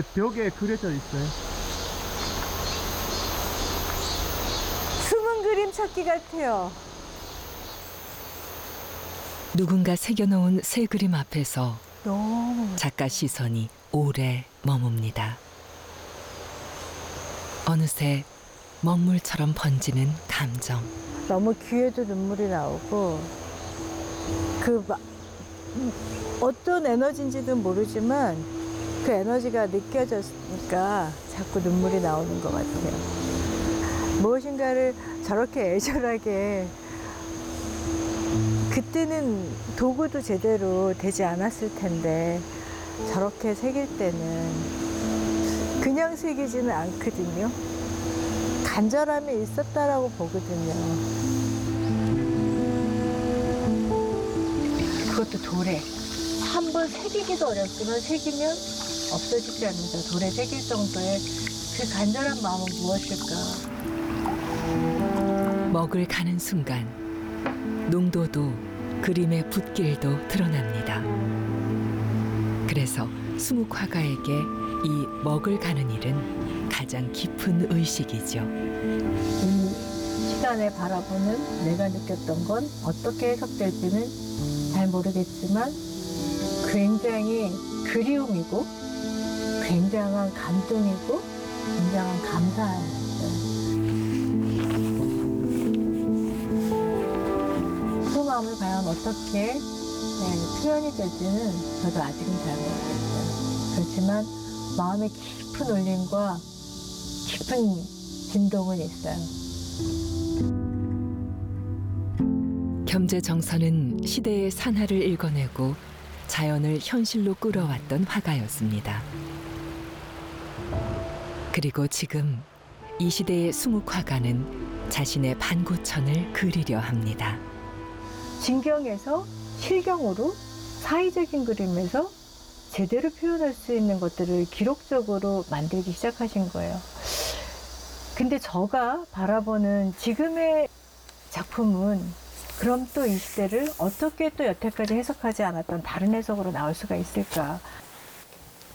벽에 그려져 있어요. 숨은 그림 찾기 같아요. 누군가 새겨놓은 새 그림 앞에서 너무 작가 시선이 오래 머뭅니다. 어느새 먹물처럼 번지는 감정. 너무 귀에도 눈물이 나오고 어떤 에너지인지는 모르지만 그 에너지가 느껴졌으니까 자꾸 눈물이 나오는 것 같아요. 무엇인가를 저렇게 애절하게 그때는 도구도 제대로 되지 않았을 텐데 저렇게 새길 때는 그냥 새기지는 않거든요. 간절함이 있었다라고 보거든요. 그것도 돌에. 한번 새기기도 어렵지만 새기면 없어지지 않는다. 돌에 새길 정도의 그 간절한 마음은 무엇일까? 먹을 가는 순간 농도도 그림의 붓길도 드러납니다. 그래서 수묵화가에게 이 먹을 가는 일은 가장 깊은 의식이죠. 이 시간에 바라보는 내가 느꼈던 건 어떻게 해석될지는 잘 모르겠지만 굉장히 그리움이고 굉장한 감동이고 굉장한 감사예요. 그 마음을 과연 어떻게 표현이 될지는 저도 아직은 잘 모르겠어요. 그렇지만 마음의 깊은 울림과 깊은 진동은 있어요. 겸재정선은 시대의 산하를 읽어내고 자연을 현실로 끌어왔던 화가였습니다. 그리고 지금 이 시대의 수묵화가는 자신의 반고천을 그리려 합니다. 진경에서 실경으로 사회적인 그림에서 제대로 표현할 수 있는 것들을 기록적으로 만들기 시작하신 거예요. 근데 제가 바라보는 지금의 작품은 그럼 또 이 시대를 어떻게 또 여태까지 해석하지 않았던 다른 해석으로 나올 수가 있을까?